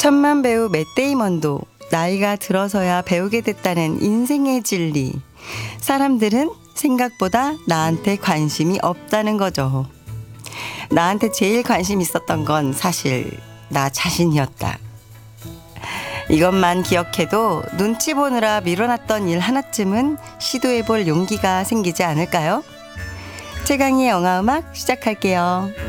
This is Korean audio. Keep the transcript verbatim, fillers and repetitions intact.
천만 배우 맷 데이먼도 나이가 들어서야 배우게 됐다는 인생의 진리. 사람들은 생각보다 나한테 관심이 없다는 거죠. 나한테 제일 관심 있었던 건 사실 나 자신이었다. 이것만 기억해도 눈치 보느라 미뤄놨던 일 하나쯤은 시도해볼 용기가 생기지 않을까요? 최강희의 영화음악 시작할게요.